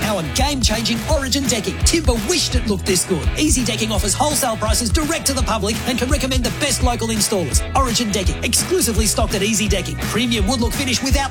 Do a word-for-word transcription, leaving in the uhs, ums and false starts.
high-powered, game-changing Origin decking. Timber wished it looked this good. Easy Decking offers wholesale prices direct to the public and can recommend the best local installers. Origin Decking, exclusively stocked at Easy Decking. Premium wood look finish without